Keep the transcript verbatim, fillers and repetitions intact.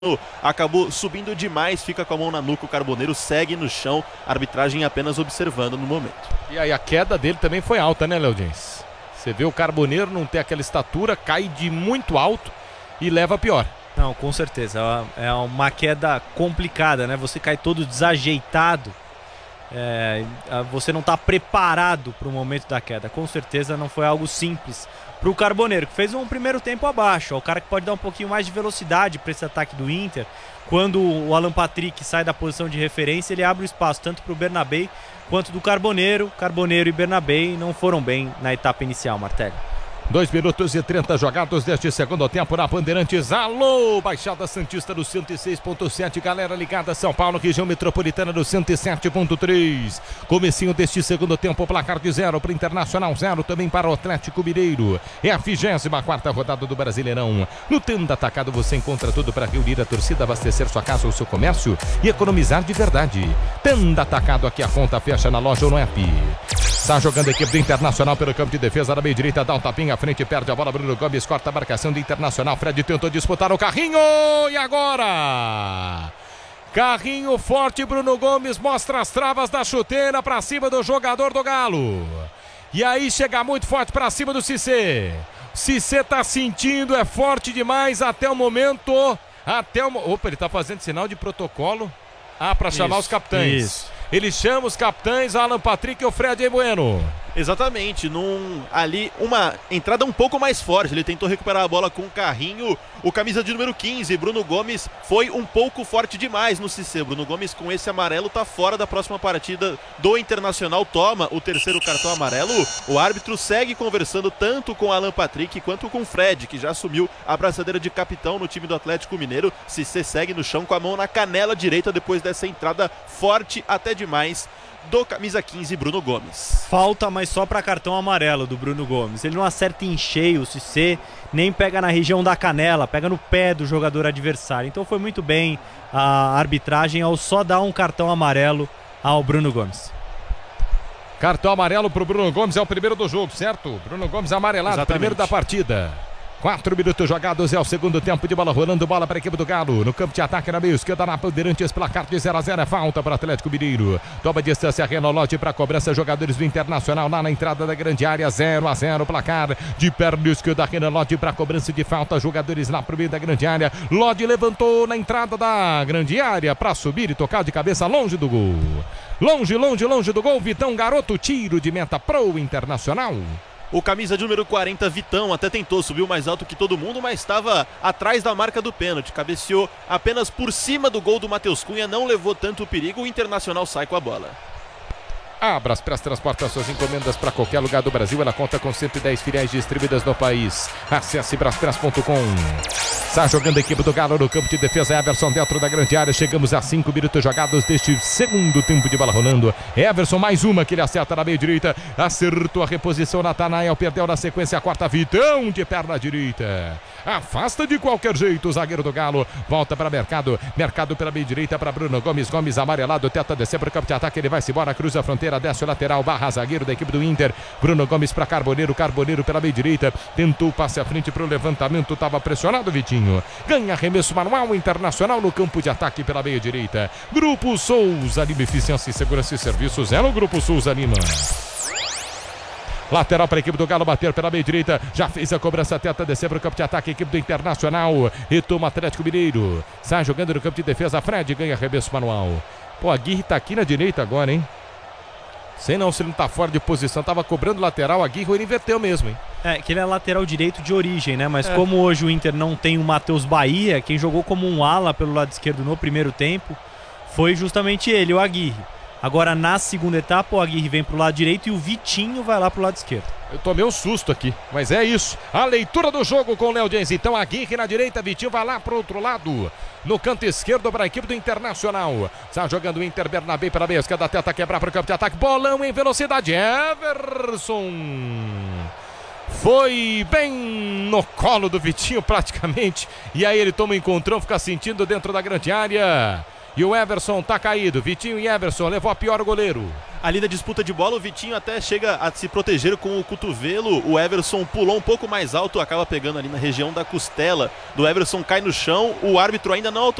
acabou subindo demais, fica com a mão na nuca, o Carboneiro segue no chão, a arbitragem apenas observando no momento. E aí a queda dele também foi alta, né, Léo Diniz? Você vê o Carboneiro não ter aquela estatura, cai de muito alto e leva a pior. Não, com certeza, é uma queda complicada, né? Você cai todo desajeitado, é, você não está preparado para o momento da queda. Com certeza não foi algo simples para o Carboneiro, que fez um primeiro tempo abaixo. É o cara que pode dar um pouquinho mais de velocidade para esse ataque do Inter. Quando o Alan Patrick sai da posição de referência, ele abre o espaço tanto para o Bernabé quanto do Carboneiro. Carboneiro e Bernabé não foram bem na etapa inicial, Martelli. dois minutos e trinta jogados deste segundo tempo na Bandeirantes. Alô, Baixada Santista do cento e seis ponto sete, galera ligada, São Paulo, região metropolitana do cento e sete ponto três. Comecinho deste segundo tempo, placar de zero para o Internacional, zero também para o Atlético Mineiro. É a vigésima quarta rodada do Brasileirão. No Tenda Atacado você encontra tudo para reunir a torcida, abastecer sua casa ou seu comércio e economizar de verdade. Tenda Atacado, aqui a conta fecha na loja ou no app. Está jogando a equipe do Internacional pelo campo de defesa da meia direita, dá um tapinha à frente, perde a bola, Bruno Gomes corta a marcação do Internacional, Fred tentou disputar o Carrinho, e agora? Carrinho forte, Bruno Gomes mostra as travas da chuteira para cima do jogador do Galo. E aí chega muito forte para cima do Cissé. Cissé tá sentindo, é forte demais até o momento, até o... Opa, ele tá fazendo sinal de protocolo. Ah, para chamar os capitães. Isso. Ele chama os capitães, Alan Patrick e o Fred Bueno. Exatamente, num, ali uma entrada um pouco mais forte, ele tentou recuperar a bola com o Carrinho, o camisa de número quinze, Bruno Gomes, foi um pouco forte demais no Cissé. Bruno Gomes com esse amarelo tá fora da próxima partida do Internacional, toma o terceiro cartão amarelo. O árbitro segue conversando tanto com Alan Patrick quanto com o Fred, que já assumiu a braçadeira de capitão no time do Atlético Mineiro. Cissé segue no chão com a mão na canela direita depois dessa entrada forte até demais do camisa quinze, Bruno Gomes. Falta, mas só para cartão amarelo do Bruno Gomes. Ele não acerta em cheio o Cissé, nem pega na região da canela, pega no pé do jogador adversário. Então foi muito bem a arbitragem ao só dar um cartão amarelo ao Bruno Gomes. Cartão amarelo para o Bruno Gomes, é o primeiro do jogo, certo? Bruno Gomes amarelado, exatamente. Primeiro da partida. Quatro minutos jogados, é o segundo tempo de bola rolando, bola para a equipe do Galo, no campo de ataque na meia esquerda, na Bandeirantes, placar de zero a zero, é falta para o Atlético Mineiro, toma distância, Renolote para cobrança, jogadores do Internacional lá na entrada da grande área, zero a zero, placar de perna esquerda, Renolote para cobrança de falta, jogadores lá para o meio da grande área, Lodi levantou na entrada da grande área para subir e tocar de cabeça longe do gol, longe, longe, longe do gol, Vitão Garoto, tiro de meta pro Internacional. O camisa de número quarenta, Vitão, até tentou, subiu mais alto que todo mundo, mas estava atrás da marca do pênalti. Cabeceou apenas por cima do gol do Matheus Cunha, não levou tanto perigo, o Internacional sai com a bola. A Braspress transporta suas encomendas para qualquer lugar do Brasil. Ela conta com cento e dez filiais distribuídas no país. Acesse braspress ponto com. Está jogando a equipe do Galo no campo de defesa. Everson dentro da grande área. Chegamos a cinco minutos jogados deste segundo tempo de bola rolando. Everson, mais uma que ele acerta na meia direita. Acertou a reposição. Natanael perdeu na sequência a quarta. Vitão de perna direita. Afasta de qualquer jeito o zagueiro do Galo. Volta para Mercado. Mercado pela meia direita para Bruno Gomes. Gomes amarelado. Tenta descer para o campo de ataque. Ele vai-se embora. Cruza a fronteira. Desce o lateral. Barra zagueiro da equipe do Inter. Bruno Gomes para Carboneiro. Carboneiro pela meia direita. Tentou o passe à frente para o levantamento. Estava pressionado, Vitinho. Ganha arremesso manual, Internacional no campo de ataque pela meia direita. Grupo Souza Lima, eficiência e segurança e serviços. É no Grupo Souza Lima. Lateral para a equipe do Galo bater pela meia direita. Já fez a cobrança, tenta descer para o campo de ataque. Equipe do Internacional. Retoma Atlético Mineiro. Sai jogando no campo de defesa. Fred ganha arremesso manual. Pô, a Aguirre tá aqui na direita agora, hein? Sei não se ele não tá fora de posição. Tava cobrando lateral, a Aguirre, ele inverteu mesmo, hein? É, que ele é lateral direito de origem, né? Mas é. Como hoje o Inter não tem o Matheus Bahia, quem jogou como um ala pelo lado esquerdo no primeiro tempo foi justamente ele, o Aguirre. Agora na segunda etapa o Aguirre vem pro lado direito e o Vitinho vai lá pro lado esquerdo. Eu tomei um susto aqui, mas é isso. A leitura do jogo com o Léo Diniz. Então Aguirre na direita, Vitinho vai lá pro outro lado. No canto esquerdo para a equipe do Internacional. Está jogando o Inter, Bernabé para a meia esquerda, tenta quebrar para o campo de ataque. Bolão em velocidade, Everson. Foi bem no colo do Vitinho praticamente. E aí ele toma um encontrão, fica sentindo dentro da grande área. E o Everson tá caído. Vitinho e Everson levou a pior o goleiro. Ali na disputa de bola, o Vitinho até chega a se proteger com o cotovelo. O Everson pulou um pouco mais alto, acaba pegando ali na região da costela do Everson, cai no chão. O árbitro ainda não